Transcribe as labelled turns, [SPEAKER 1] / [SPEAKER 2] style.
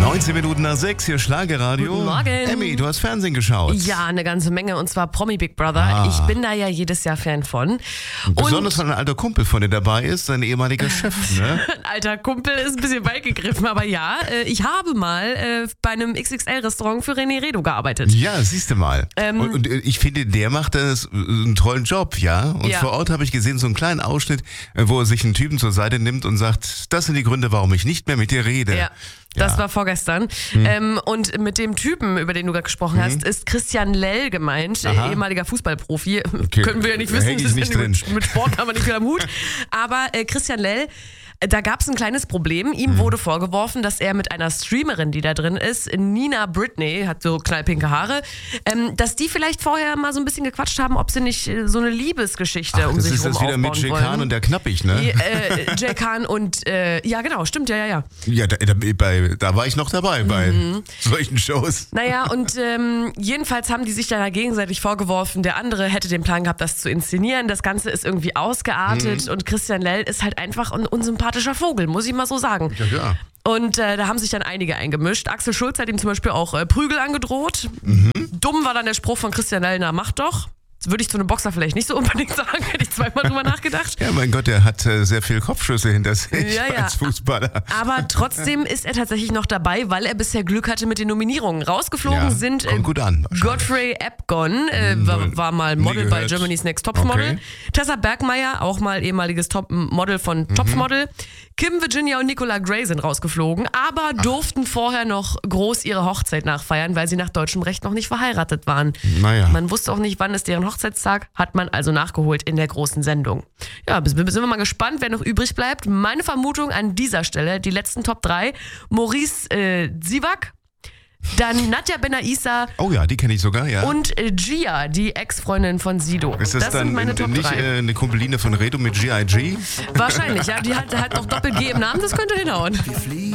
[SPEAKER 1] 19 Minuten nach 6, hier Schlagerradio.
[SPEAKER 2] Guten Morgen.
[SPEAKER 1] Emmy, du hast Fernsehen geschaut.
[SPEAKER 2] Ja, eine ganze Menge, und zwar Promi Big Brother. Ich bin da ja jedes Jahr Fan von.
[SPEAKER 1] Besonders, weil ein alter Kumpel von dir dabei ist, sein ehemaliger Chef, ne?
[SPEAKER 2] Ein alter Kumpel ist ein bisschen weit gegriffen, aber ja, ich habe mal bei einem XXL-Restaurant für René Redo gearbeitet.
[SPEAKER 1] Ja, siehst du mal. Und ich finde, der macht einen tollen Job, ja? Und
[SPEAKER 2] Ja.
[SPEAKER 1] vor Ort habe ich gesehen, so einen kleinen Ausschnitt, wo er sich einen Typen zur Seite nimmt und sagt, das sind die Gründe, warum ich nicht mehr mit dir rede.
[SPEAKER 2] Ja. Das
[SPEAKER 1] Ja.
[SPEAKER 2] war vorgestern. Und mit dem Typen, über den du gerade gesprochen hast, ist Christian Lell gemeint,
[SPEAKER 1] Aha.
[SPEAKER 2] ehemaliger Fußballprofi.
[SPEAKER 1] Okay.
[SPEAKER 2] Können wir ja nicht wissen,
[SPEAKER 1] Häng ich
[SPEAKER 2] das
[SPEAKER 1] nicht
[SPEAKER 2] ist
[SPEAKER 1] drin.
[SPEAKER 2] mit Sport haben wir nicht viel am Hut. Aber Christian Lell, da gab es ein kleines Problem. Ihm wurde vorgeworfen, dass er mit einer Streamerin, die da drin ist, Nina Britney, hat so knallpinke Haare, dass die vielleicht vorher mal so ein bisschen gequatscht haben, ob sie nicht so eine Liebesgeschichte um
[SPEAKER 1] Das
[SPEAKER 2] sich
[SPEAKER 1] ist
[SPEAKER 2] rum
[SPEAKER 1] das wieder mit
[SPEAKER 2] aufbauen
[SPEAKER 1] Jay
[SPEAKER 2] wollen.
[SPEAKER 1] Khan und der Knappig, ne?
[SPEAKER 2] Jay Khan und, ja genau, stimmt, ja.
[SPEAKER 1] Ja, da war ich noch dabei bei solchen Shows.
[SPEAKER 2] Naja, und jedenfalls haben die sich da gegenseitig vorgeworfen, der andere hätte den Plan gehabt, das zu inszenieren. Das Ganze ist irgendwie ausgeartet und Christian Lell ist halt einfach ein unsympathischer Vogel, muss ich mal so sagen.
[SPEAKER 1] Ja.
[SPEAKER 2] Und da haben sich dann einige eingemischt. Axel Schulz hat ihm zum Beispiel auch Prügel angedroht. Dumm war dann der Spruch von Christian Lell, na mach doch. Das würde ich zu einem Boxer vielleicht nicht so unbedingt sagen, hätte ich zweimal drüber nachgedacht.
[SPEAKER 1] Ja, mein Gott, der hat sehr viel Kopfschüsse hinter sich
[SPEAKER 2] Ja.
[SPEAKER 1] als Fußballer.
[SPEAKER 2] Aber trotzdem ist er tatsächlich noch dabei, weil er bisher Glück hatte mit den Nominierungen. Rausgeflogen
[SPEAKER 1] Ja,
[SPEAKER 2] sind
[SPEAKER 1] kommt gut an, wahrscheinlich.
[SPEAKER 2] Godfrey Ebgon, war mal Model
[SPEAKER 1] nie
[SPEAKER 2] bei
[SPEAKER 1] gehört.
[SPEAKER 2] Germany's Next Topmodel.
[SPEAKER 1] Okay.
[SPEAKER 2] Tessa Bergmeier, auch mal ehemaliges Topmodel von Topmodel. Kim Virginia und Nicola Gray sind rausgeflogen, aber durften vorher noch groß ihre Hochzeit nachfeiern, weil sie nach deutschem Recht noch nicht verheiratet waren.
[SPEAKER 1] Naja.
[SPEAKER 2] Man wusste auch nicht, wann ist deren Hochzeitstag, hat man also nachgeholt in der großen Sendung. Ja, sind wir mal gespannt, wer noch übrig bleibt. Meine Vermutung an dieser Stelle, die letzten Top 3, Maurice Zivak, dann Nadja Benaissa
[SPEAKER 1] Oh ja, die kenne ich sogar, ja.
[SPEAKER 2] und Gia, die Ex-Freundin von Sido.
[SPEAKER 1] Ist das dann
[SPEAKER 2] sind meine Top
[SPEAKER 1] nicht
[SPEAKER 2] 3.
[SPEAKER 1] eine Kumpeline von Redo mit G.I.G.?
[SPEAKER 2] Wahrscheinlich, ja. Die hat auch Doppel-G im Namen, das könnte hinhauen.